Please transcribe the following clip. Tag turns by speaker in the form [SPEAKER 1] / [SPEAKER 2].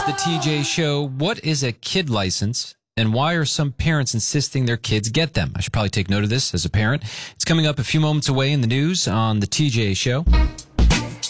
[SPEAKER 1] the TJ Show. What is a kid license, and why are some parents insisting their kids get them? I should probably take note of this as a parent. It's coming up a few moments away in the news on the TJ Show.